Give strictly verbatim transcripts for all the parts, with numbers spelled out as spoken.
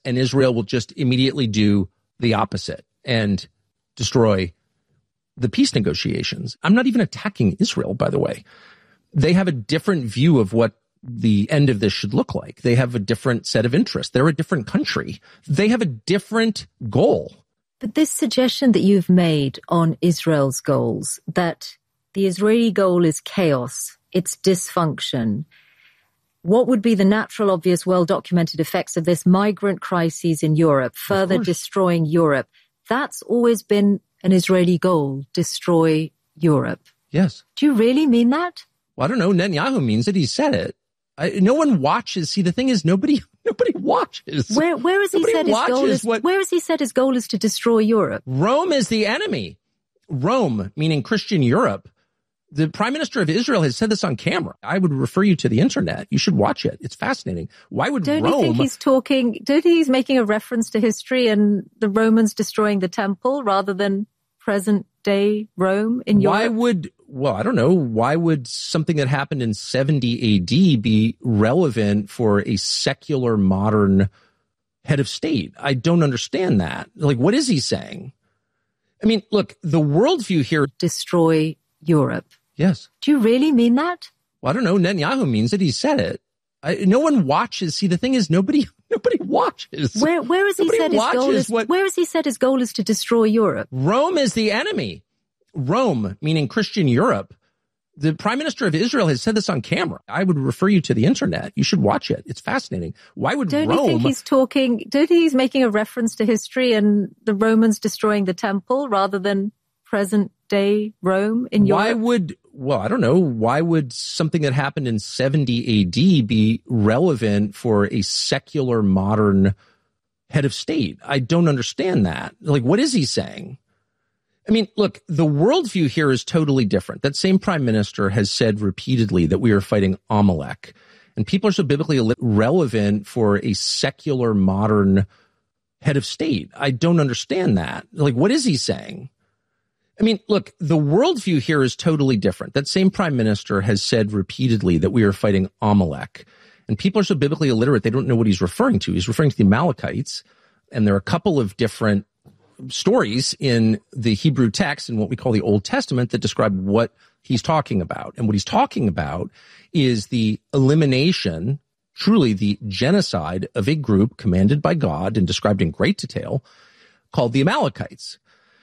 and Israel will just immediately do the opposite and destroy the peace negotiations. I'm not even attacking Israel, by the way. They have a different view of what the end of this should look like. They have a different set of interests. They're a different country. They have a different goal. But this suggestion that you've made on Israel's goals, that the Israeli goal is chaos, it's dysfunction. What would be the natural, obvious, well-documented effects of this migrant crises in Europe, further destroying Europe? That's always been an Israeli goal, destroy Europe. Yes. Do you really mean that? Well, I don't know. Netanyahu means it. He said it. I, no one watches. See, the thing is, nobody nobody watches. Where where has he nobody said his goal is? What, where has he said his goal is to destroy Europe? Rome is the enemy. Rome, meaning Christian Europe. The Prime Minister of Israel has said this on camera. I would refer you to the internet. You should watch it. It's fascinating. Why would don't Rome? Don't you think he's talking? Don't you think he's making a reference to history and the Romans destroying the temple rather than present day Rome in Europe? Why would? Well, I don't know. Why would something that happened in seventy A D be relevant for a secular modern head of state? I don't understand that. Like, what is he saying? I mean, look, the worldview here. Destroy Europe. Yes. Do you really mean that? Well, I don't know. Netanyahu means it. He said it. I, no one watches. See, the thing is, nobody nobody watches. Where where has he nobody said his goal is? What, where has he said his goal is to destroy Europe? Rome is the enemy. Rome, meaning Christian Europe. The Prime Minister of Israel has said this on camera. I would refer you to the internet. You should watch it. It's fascinating. Why would don't Rome? Don't you think he's talking? Don't you think he's making a reference to history and the Romans destroying the temple rather than present day Rome in Europe? Why would? Well, I don't know. Why would something that happened in seventy A D be relevant for a secular modern head of state? I don't understand that. Like, what is he saying? I mean, look, the worldview here is totally different. That same prime minister has said repeatedly that we are fighting Amalek. And people are so biblically relevant for a secular modern head of state. I don't understand that. Like, what is he saying? I mean, look, the worldview here is totally different. That same prime minister has said repeatedly that we are fighting Amalek. And people are so biblically illiterate, they don't know what he's referring to. He's referring to the Amalekites. And there are a couple of different stories in the Hebrew text and what we call the Old Testament that describe what he's talking about. And what he's talking about is the elimination, truly the genocide of a group commanded by God and described in great detail called the Amalekites.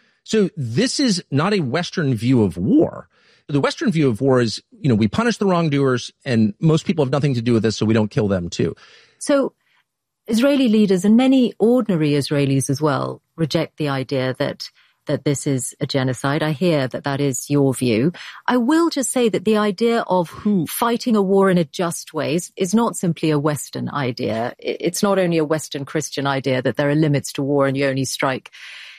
So this is not a Western view of war. The Western view of war is, you know, we punish the wrongdoers and most people have nothing to do with this, so we don't kill them too. So Israeli leaders and many ordinary Israelis as well reject the idea that that this is a genocide. I hear that that is your view. I will just say that the idea of Who? fighting a war in a just way is, is not simply a Western idea. It's not only a Western Christian idea that there are limits to war and you only strike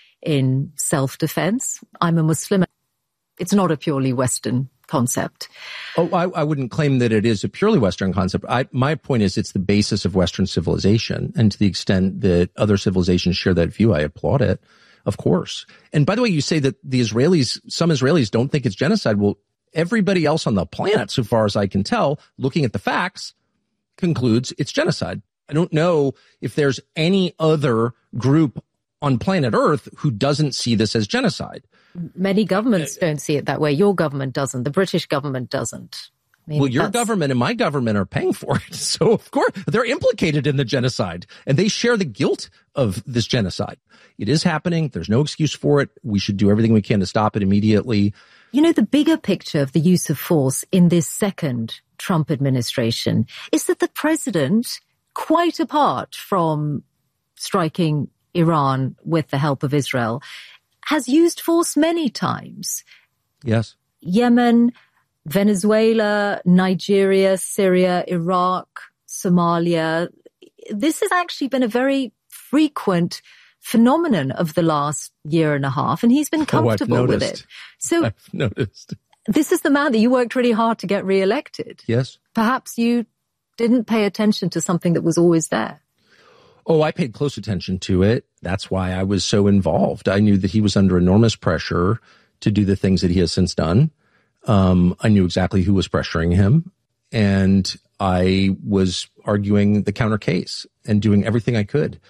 in self-defense. I'm a Muslim. It's not a purely Western concept. Oh, I, I wouldn't claim that it is a purely Western concept. I, my point is it's the basis of Western civilization. And to the extent that other civilizations share that view, I applaud it, of course. And by the way, you say that the Israelis, some Israelis don't think it's genocide. Well, everybody else on the planet, so far as I can tell, looking at the facts, concludes it's genocide. I don't know if there's any other group on planet Earth who doesn't see this as genocide. Many governments don't see it that way. Your government doesn't. The British government doesn't. I mean, well, your that's... government and my government are paying for it. So, of course, they're implicated in the genocide and they share the guilt of this genocide. It is happening. There's no excuse for it. We should do everything we can to stop it immediately. You know, the bigger picture of the use of force in this second Trump administration is that the president, quite apart from striking Iran with the help of Israel, has used force many times. Yes. Yemen, Venezuela, Nigeria, Syria, Iraq, Somalia. This has actually been a very frequent phenomenon of the last year and a half, and he's been comfortable oh, with it. So I've noticed. This is the man that you worked really hard to get reelected. Yes. Perhaps you didn't pay attention to something that was always there. Oh, I paid close attention to it. That's why I was so involved. I knew that he was under enormous pressure to do the things that he has since done. Um, I knew exactly who was pressuring him. And I was arguing the counter case and doing everything I could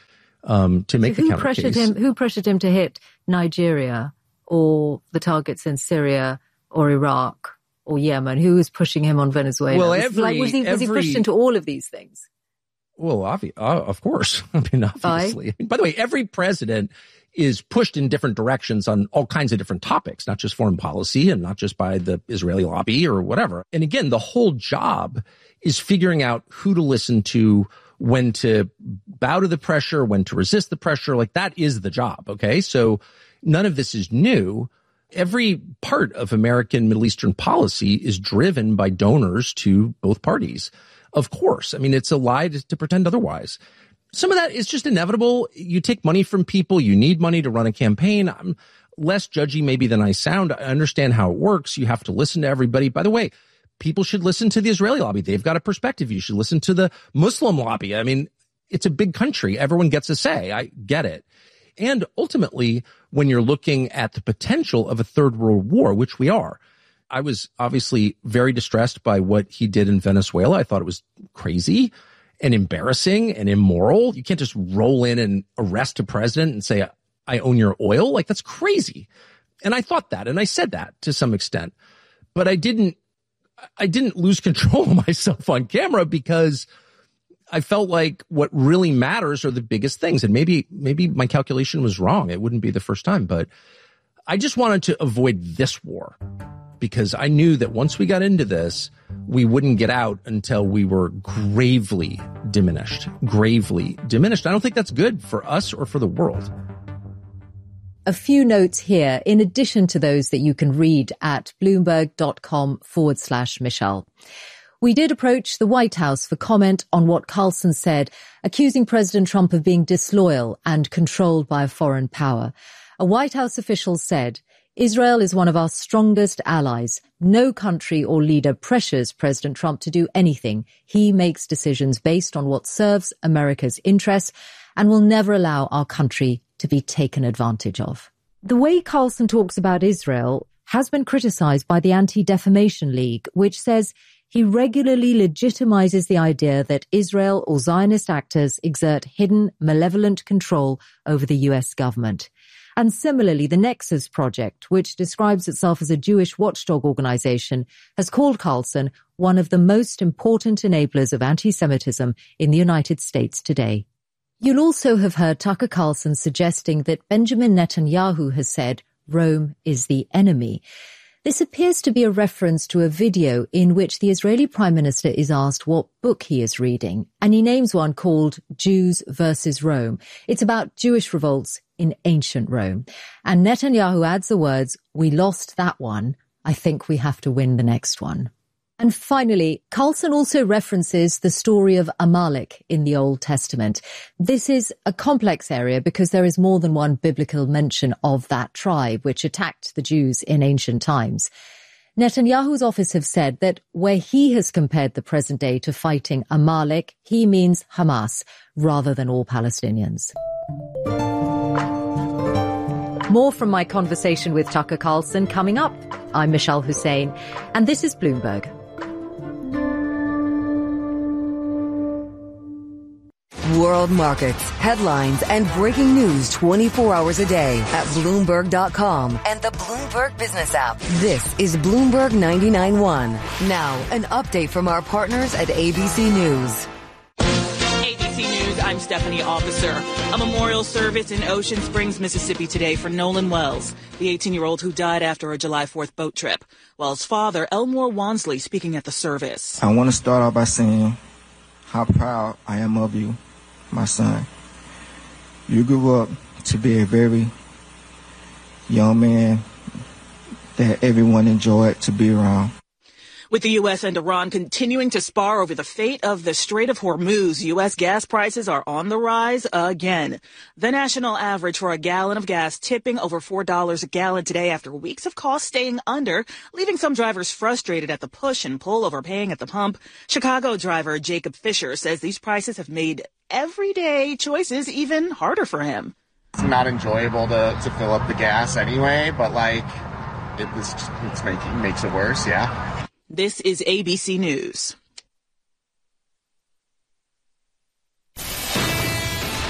um, to make so the who counter pressured case. him? Who pressured him to hit Nigeria or the targets in Syria or Iraq or Yemen? Who was pushing him on Venezuela? Well, was, every, like, was, he, was every, he pushed into all of these things? Well, obvi- uh, of course. I mean, obviously. By? By the way, every president is pushed in different directions on all kinds of different topics, not just foreign policy and not just by the Israeli lobby or whatever. And again, the whole job is figuring out who to listen to, when to bow to the pressure, when to resist the pressure. Like, that is the job. Okay. So none of this is new. Every part of American Middle Eastern policy is driven by donors to both parties. Of course. I mean, it's a lie to, to pretend otherwise. Some of that is just inevitable. You take money from people. You need money to run a campaign. I'm less judgy maybe than I sound. I understand how it works. You have to listen to everybody. By the way, people should listen to the Israeli lobby. They've got a perspective. You should listen to the Muslim lobby. I mean, it's a big country. Everyone gets a say. I get it. And ultimately, when you're looking at the potential of a third world war, which we are, I was obviously very distressed by what he did in Venezuela. I thought it was crazy and embarrassing and immoral. You can't just roll in and arrest a president and say, I own your oil. Like, that's crazy. And I thought that, and I said that to some extent, but I didn't, I didn't lose control of myself on camera, because I felt like what really matters are the biggest things. And maybe, maybe my calculation was wrong. It wouldn't be the first time, but I just wanted to avoid this war, because I knew that once we got into this, we wouldn't get out until we were gravely diminished, gravely diminished. I don't think that's good for us or for the world. A few notes here, in addition to those that you can read at bloomberg.com forward slash Michelle. We did approach the White House for comment on what Carlson said, accusing President Trump of being disloyal and controlled by a foreign power. A White House official said, Israel is one of our strongest allies. No country or leader pressures President Trump to do anything. He makes decisions based on what serves America's interests and will never allow our country to be taken advantage of. The way Carlson talks about Israel has been criticized by the Anti-Defamation League, which says he regularly legitimizes the idea that Israel or Zionist actors exert hidden, malevolent control over the U S government. And similarly, the Nexus Project, which describes itself as a Jewish watchdog organization, has called Carlson one of the most important enablers of anti-Semitism in the United States today. You'll also have heard Tucker Carlson suggesting that Benjamin Netanyahu has said Rome is the enemy. This appears to be a reference to a video in which the Israeli Prime Minister is asked what book he is reading, and he names one called Jews versus Rome. It's about Jewish revolts in ancient Rome. And Netanyahu adds the words, "We lost that one. I think we have to win the next one." And finally, Carlson also references the story of Amalek in the Old Testament. This is a complex area because there is more than one biblical mention of that tribe which attacked the Jews in ancient times. Netanyahu's office have said that where he has compared the present day to fighting Amalek, he means Hamas rather than all Palestinians. More from my conversation with Tucker Carlson coming up. I'm Michelle Hussein, and this is Bloomberg. World markets, headlines, and breaking news twenty-four hours a day at Bloomberg dot com and the Bloomberg Business app. This is Bloomberg ninety-nine point one. Now, an update from our partners at A B C News. A B C News, I'm Stephanie Officer. A memorial service in Ocean Springs, Mississippi today for Nolan Wells, the eighteen-year-old who died after a July fourth boat trip. Wells' father, Elmore Wansley, speaking at the service. I want to start off by saying how proud I am of you, my son. You grew up to be a very young man that everyone enjoyed to be around. With the U S and Iran continuing to spar over the fate of the Strait of Hormuz, U S gas prices are on the rise again. The national average for a gallon of gas tipping over four dollars a gallon today after weeks of costs staying under, leaving some drivers frustrated at the push and pull over paying at the pump. Chicago driver Jacob Fisher says these prices have made everyday choices even harder for him. It's not enjoyable to, to fill up the gas anyway, but like it was, it's making makes it worse, yeah. This is A B C News.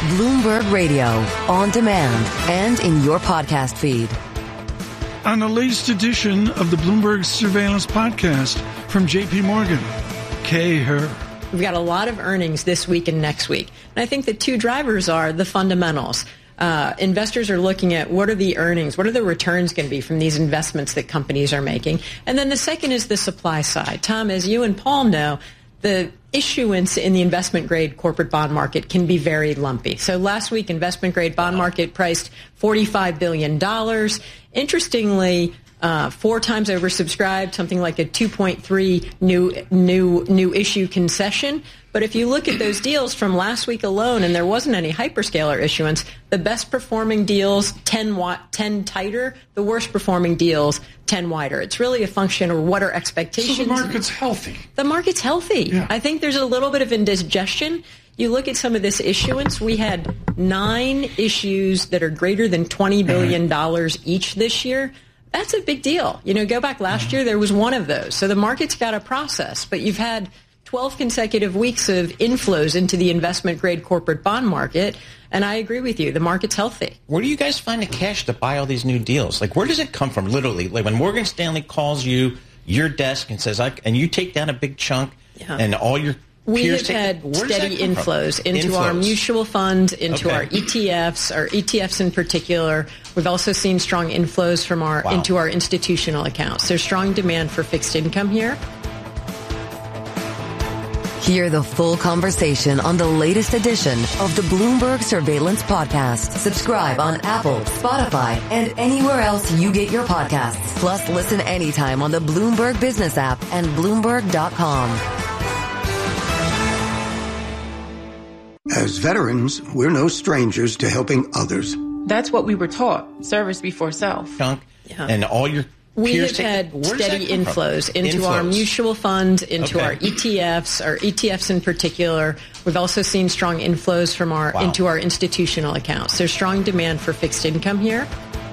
Bloomberg Radio, on demand, and in your podcast feed. On the latest edition of the Bloomberg Surveillance Podcast from J P Morgan, Kay Her. We've got a lot of earnings this week and next week. And I think the two drivers are the fundamentals. Uh, investors are looking at what are the earnings, what are the returns going to be from these investments that companies are making. And then the second is the supply side. Tom, as you and Paul know, the issuance in the investment-grade corporate bond market can be very lumpy. So last week, investment-grade bond market priced forty-five billion dollars. Interestingly, uh, four times oversubscribed, something like a two point three new new new issue concession. But if you look at those deals from last week alone, and there wasn't any hyperscaler issuance, the best performing deals ten, watt, ten tighter, the worst performing deals ten wider. It's really a function of what are expectations. So the market's healthy. The market's healthy. Yeah. I think there's a little bit of indigestion. You look at some of this issuance, we had nine issues that are greater than twenty billion dollars each this year. That's a big deal. You know, go back last year, there was one of those. So the market's got a process, but you've had twelve consecutive weeks of inflows into the investment-grade corporate bond market, and I agree with you. The market's healthy. Where do you guys find the cash to buy all these new deals? Like, where does it come from, literally? Like, when Morgan Stanley calls you, your desk, and says, I, and you take down a big chunk, yeah. and all your We peers have take had it, steady inflows from? into inflows. our mutual funds, into okay. our E T Fs, our E T Fs in particular. We've also seen strong inflows from our wow. into our institutional accounts. There's strong demand for fixed income here. Hear the full conversation on the latest edition of the Bloomberg Surveillance Podcast. Subscribe on Apple, Spotify, and anywhere else you get your podcasts. Plus, listen anytime on the Bloomberg Business app and Bloomberg dot com. As veterans, we're no strangers to helping others. That's what we were taught, service before self. Chunk, yeah. and all your We peers have take had it. steady inflows from? into inflows. our mutual funds, into okay. our E T Fs, our E T Fs in particular. We've also seen strong inflows from our wow. into our institutional accounts. There's strong demand for fixed income here.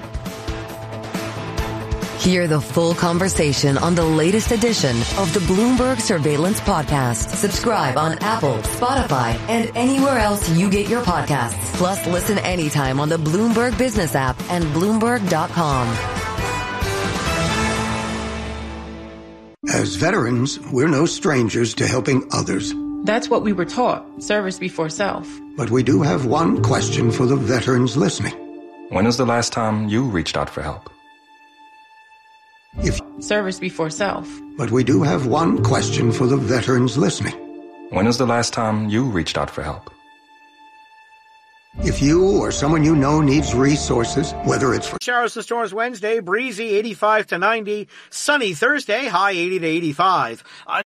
Hear the full conversation on the latest edition of the Bloomberg Surveillance Podcast. Subscribe on Apple, Spotify, and anywhere else you get your podcasts. Plus, listen anytime on the Bloomberg Business app and Bloomberg dot com. As veterans, we're no strangers to helping others. That's what we were taught, service before self. But we do have one question for the veterans listening. When is the last time you reached out for help? If Service before self. But we do have one question for the veterans listening. When is the last time you reached out for help? If you or someone you know needs resources, whether it's for showers to storms Wednesday, breezy eighty-five to ninety, sunny Thursday, high eighty to eighty-five.